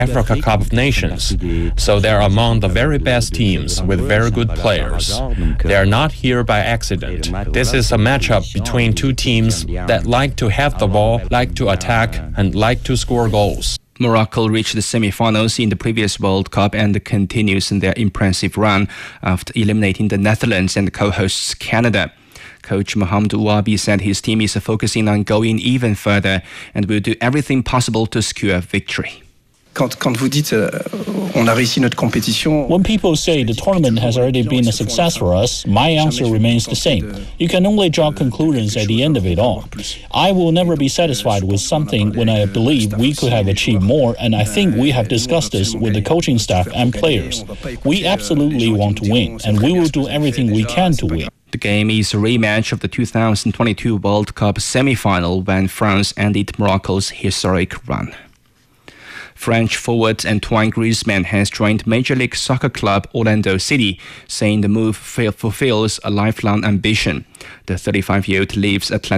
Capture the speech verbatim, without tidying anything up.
Africa Cup of Nations, so they're among the very best teams with very good players. They are not here by accident. This is a matchup between two teams that like to have the ball, like to attack, and like to score goals. Morocco reached the semi-finals in the previous World Cup and continues their impressive run after eliminating the Netherlands and co-hosts Canada. Coach Mohamed Ouabi said his team is focusing on going even further and will do everything possible to secure victory. Quand, quand vous dites euh, on a réussi notre compétition. When people say the tournament has already been a success for us, my answer remains the same. You can only draw conclusions at the end of it all. I will never be satisfied with something when I believe we could have achieved more, and I think we have discussed this with the coaching staff and players. We absolutely want to win, and we will do everything we can to win. The game is a rematch of the two thousand twenty-two World Cup semi-final when France ended Morocco's historic run. French forward Antoine Griezmann has joined Major League Soccer club Orlando City, saying the move fulfills a lifelong ambition. The thirty-five-year-old leaves Atletico